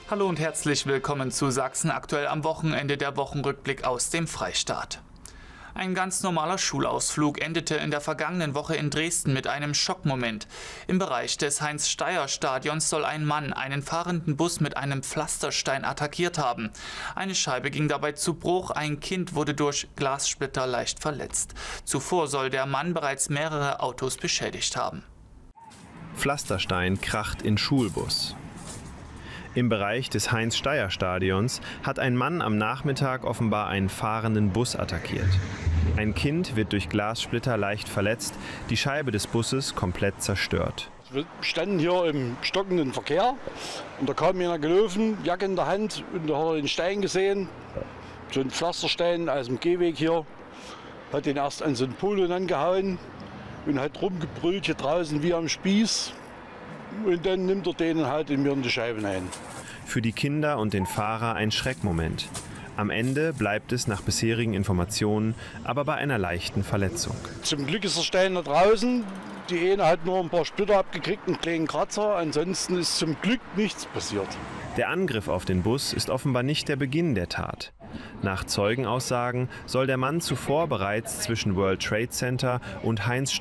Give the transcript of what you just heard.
Hallo und herzlich willkommen zu Sachsen aktuell am Wochenende, der Wochenrückblick aus dem Freistaat. Ein ganz normaler Schulausflug endete in der vergangenen Woche in Dresden mit einem Schockmoment. Im Bereich des Heinz-Steyer-Stadions soll ein Mann einen fahrenden Bus mit einem Pflasterstein attackiert haben. Eine Scheibe ging dabei zu Bruch, ein Kind wurde durch Glassplitter leicht verletzt. Zuvor soll der Mann bereits mehrere Autos beschädigt haben. Pflasterstein kracht in Schulbus. Im Bereich des Heinz-Steyer-Stadions hat ein Mann am Nachmittag offenbar einen fahrenden Bus attackiert. Ein Kind wird durch Glassplitter leicht verletzt, die Scheibe des Busses komplett zerstört. Wir standen hier im stockenden Verkehr und da kam jemand gelaufen, Jacke in der Hand, und da hat er den Stein gesehen, so ein Pflasterstein aus dem Gehweg hier, hat den erst an so einen Polo angehauen und hat rumgebrüllt hier draußen wie am Spieß. Und dann nimmt er denen halt in mir in die Scheiben ein. Für die Kinder und den Fahrer ein Schreckmoment. Am Ende bleibt es nach bisherigen Informationen aber bei einer leichten Verletzung. Zum Glück ist der Stein da draußen. Die eine hat nur ein paar Splitter abgekriegt, einen kleinen Kratzer. Ansonsten ist zum Glück nichts passiert. Der Angriff auf den Bus ist offenbar nicht der Beginn der Tat. Nach Zeugenaussagen soll der Mann zuvor bereits zwischen World Trade Center und Heinz